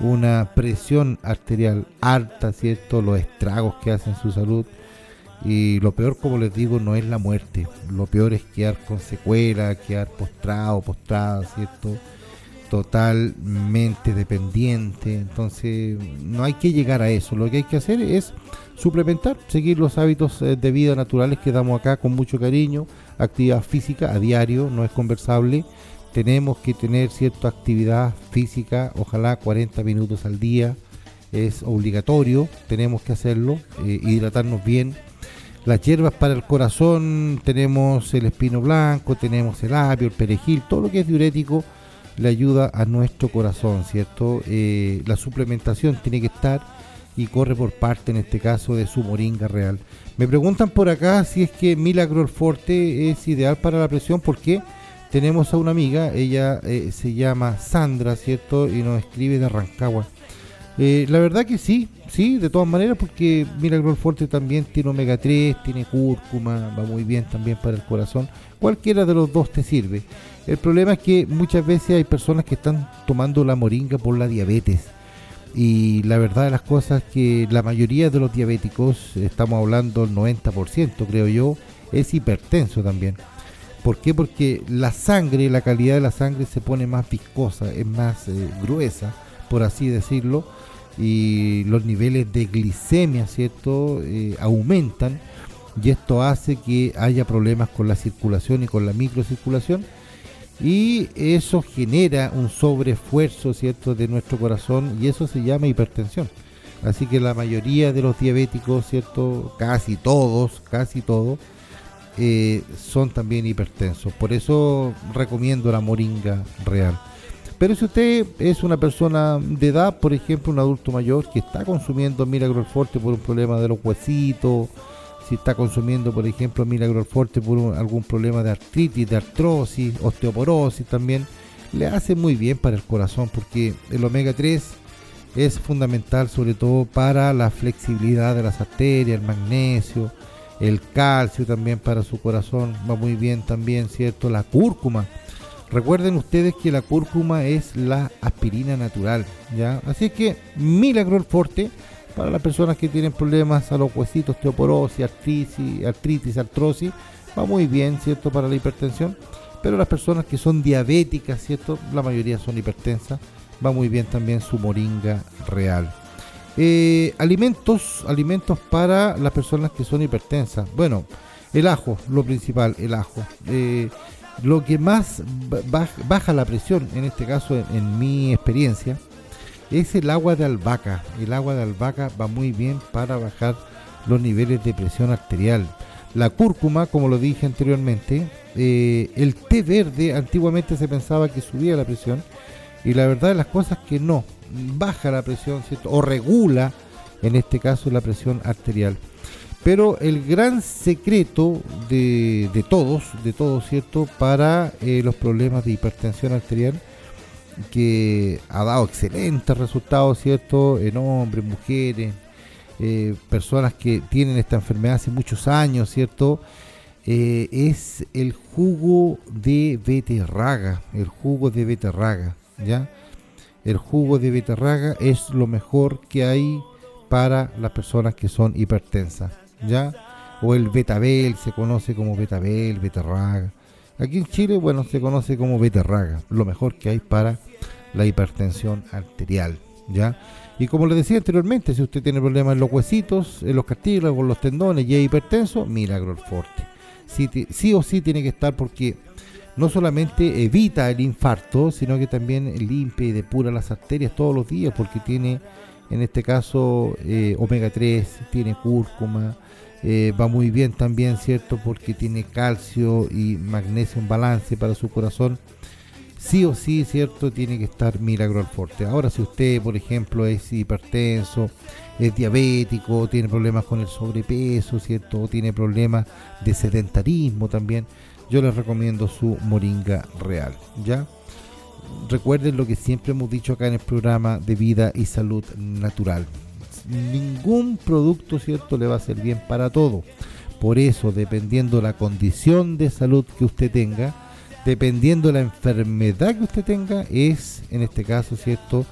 una presión arterial alta, ¿cierto? Los estragos que hacen su salud. Y lo peor, como les digo, no es la muerte. Lo peor es quedar con secuela, quedar postrado, postrada, ¿cierto? Totalmente dependiente. Entonces, no hay que llegar a eso. Lo que hay que hacer es suplementar, seguir los hábitos de vida naturales que damos acá con mucho cariño. Actividad física a diario, no es conversable. Tenemos que tener cierta actividad física, ojalá 40 minutos al día. Es obligatorio, tenemos que hacerlo, hidratarnos bien. Las hierbas para el corazón, tenemos el espino blanco, tenemos el apio, el perejil, todo lo que es diurético le ayuda a nuestro corazón, ¿cierto? La suplementación tiene que estar y corre por parte, en este caso, de su moringa real. Me preguntan por acá si es que Milagro Forte es ideal para la presión, porque tenemos a una amiga, ella se llama Sandra, ¿cierto? Y nos escribe de Rancagua. La verdad que sí, de todas maneras, porque Milagro Forte también tiene omega 3, tiene cúrcuma, va muy bien también para el corazón. Cualquiera de los dos te sirve. El problema es que muchas veces hay personas que están tomando la moringa por la diabetes. Y la verdad de las cosas es que la mayoría de los diabéticos, estamos hablando del 90%, creo yo, es hipertenso también. ¿Por qué? Porque la sangre, la calidad de la sangre se pone más viscosa, es más gruesa, por así decirlo, y los niveles de glicemia, ¿cierto?, aumentan, y esto hace que haya problemas con la circulación y con la microcirculación, y eso genera un sobreesfuerzo, ¿cierto?, de nuestro corazón, y eso se llama hipertensión. Así que la mayoría de los diabéticos, ¿cierto?, casi todos, son también hipertensos. Por eso recomiendo la moringa real. Pero si usted es una persona de edad, por ejemplo, un adulto mayor que está consumiendo Milagro Forte por un problema de los huesitos, si está consumiendo, por ejemplo, Milagro Forte por algún problema de artritis, de artrosis, osteoporosis también, le hace muy bien para el corazón, porque el omega 3 es fundamental sobre todo para la flexibilidad de las arterias, el magnesio, el calcio también para su corazón, va muy bien también, ¿cierto? La cúrcuma. Recuerden ustedes que la cúrcuma es la aspirina natural, ¿ya? Así que Milagro Forte para las personas que tienen problemas a los huesitos, osteoporosis, artritis, artrosis, va muy bien, ¿cierto?, para la hipertensión. Pero las personas que son diabéticas, ¿cierto?, la mayoría son hipertensas, va muy bien también su moringa real. Alimentos para las personas que son hipertensas. Bueno, el ajo, lo principal, el ajo. Lo que más baja la presión, en este caso en mi experiencia, es el agua de albahaca. El agua de albahaca va muy bien para bajar los niveles de presión arterial. La cúrcuma, como lo dije anteriormente, el té verde, antiguamente se pensaba que subía la presión, y la verdad de las cosas es que no, baja la presión, ¿cierto?, o regula, en este caso, la presión arterial. Pero el gran secreto de todos, ¿cierto?, para los problemas de hipertensión arterial, que ha dado excelentes resultados, ¿cierto?, en hombres, mujeres, personas que tienen esta enfermedad hace muchos años, ¿cierto?, es el jugo de beterraga, ¿ya? El jugo de beterraga es lo mejor que hay para las personas que son hipertensas, ¿ya? O el betabel, se conoce como betabel, beterraga. Aquí en Chile, bueno, se conoce como beterraga, lo mejor que hay para la hipertensión arterial, ¿ya? Y como les decía anteriormente, si usted tiene problemas en los huesitos, en los cartílagos, en los tendones y es hipertenso, Milagro Forte. Sí o sí tiene que estar, porque no solamente evita el infarto, sino que también limpia y depura las arterias todos los días, porque tiene, en este caso, omega 3, tiene cúrcuma, va muy bien también, ¿cierto?, porque tiene calcio y magnesio en balance para su corazón. Sí o sí, ¿cierto?, tiene que estar Milagro Forte. Ahora, si usted, por ejemplo, es hipertenso, es diabético, tiene problemas con el sobrepeso, ¿cierto?, o tiene problemas de sedentarismo también, yo les recomiendo su moringa real, ¿ya? Recuerden lo que siempre hemos dicho acá en el programa de Vida y Salud Natural. Ningún producto, ¿cierto?, le va a hacer bien para todo. Por eso, dependiendo la condición de salud que usted tenga, dependiendo la enfermedad que usted tenga, es, en este caso, ¿cierto?,